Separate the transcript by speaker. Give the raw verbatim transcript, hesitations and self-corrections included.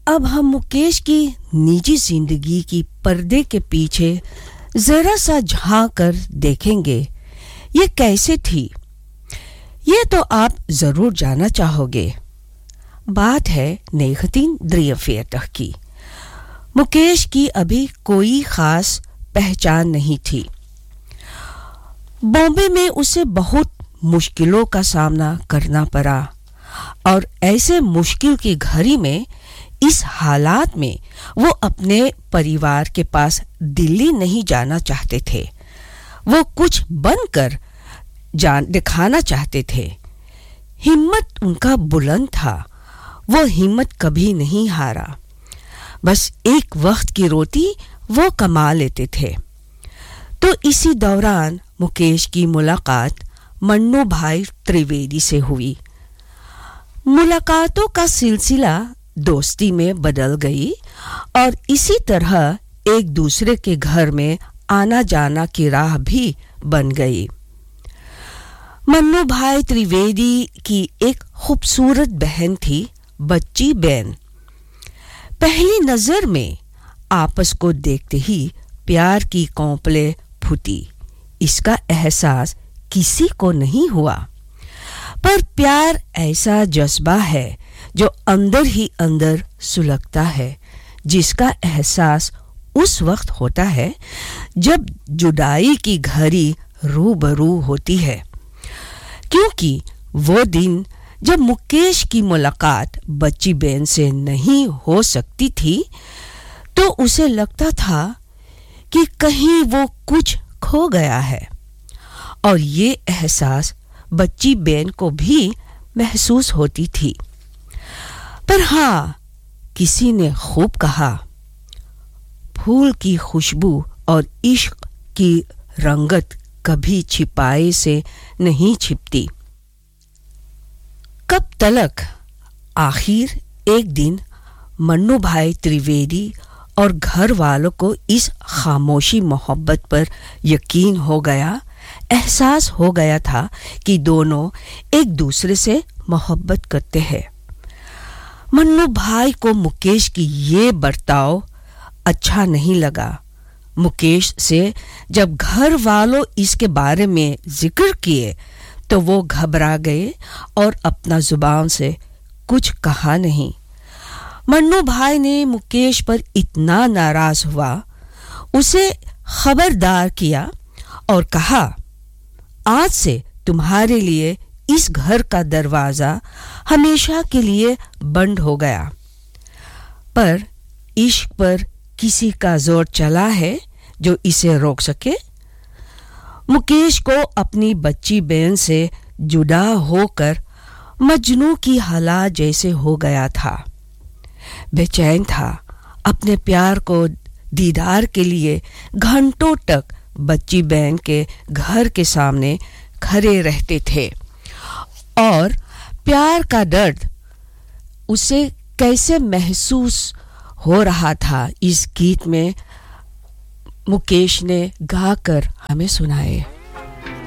Speaker 1: अब हम मुकेश की निजी जिंदगी की पर्दे के पीछे जरा सा झांक कर देखेंगे ये कैसे थी। ये तो आप जरूर जानना चाहोगे। बात है नेगतीन ड्रीयफेयरटह की। मुकेश की अभी कोई खास पहचान नहीं थी। बॉम्बे में उसे बहुत मुश्किलों का सामना करना पड़ा और ऐसे मुश्किल की घड़ी में इस हालात में वो अपने परिवार के पास दिल्ली नहीं जाना चाहते थे। वो कुछ बनकर जान दिखाना चाहते थे। हिम्मत उनका बुलंद था। वो हिम्मत कभी नहीं हारा। बस एक वक्त की रोटी वो कमा लेते थे। तो इसी दौरान मुकेश की मुलाकात मन्नू भाई त्रिवेदी से हुई। मुलाकातों का सिलसिला दोस्ती में बदल गई और इसी तरह एक दूसरे के घर में आना जाना की राह भी बन गई। मन्नू भाई त्रिवेदी की एक खूबसूरत बहन थी, बच्ची बहन। पहली नजर में आपस को देखते ही प्यार की कौंपले फूटी। इसका एहसास किसी को नहीं हुआ, पर प्यार ऐसा जज्बा है जो अंदर ही अंदर सुलगता है, जिसका एहसास उस वक्त होता है जब जुदाई की घड़ी रूबरू होती है। क्योंकि वो दिन जब मुकेश की मुलाकात बच्ची बहन से नहीं हो सकती थी, तो उसे लगता था कि कहीं वो कुछ खो गया है, और ये एहसास बच्ची बहन को भी महसूस होती थी। पर हाँ, किसी ने खूब कहा, फूल की खुशबू और इश्क की रंगत कभी छिपाए से नहीं छिपती। कब तलक आखिर एक दिन मन्नू भाई त्रिवेदी और घर वालों को इस खामोशी मोहब्बत पर यकीन हो गया, एहसास हो गया था कि दोनों एक दूसरे से मोहब्बत करते हैं। मन्नू भाई को मुकेश की ये बर्ताव अच्छा नहीं लगा। मुकेश से जब घर वालों इसके बारे में जिक्र किए तो वो घबरा गए और अपना जुबान से कुछ कहा नहीं। मन्नू भाई ने मुकेश पर इतना नाराज हुआ, उसे खबरदार किया और कहा, आज से तुम्हारे लिए इस घर का दरवाजा हमेशा के लिए बंद हो गया। पर इश्क पर किसी का जोर चला है जो इसे रोक सके। मुकेश को अपनी बच्ची बहन से जुदा होकर मजनू की हालत जैसे हो गया था। बेचैन था। अपने प्यार को दीदार के लिए घंटों तक बच्ची बहन के घर के सामने खड़े रहते थे और प्यार का दर्द उसे कैसे महसूस हो रहा था, इस गीत में मुकेश ने गाकर हमें सुनाए।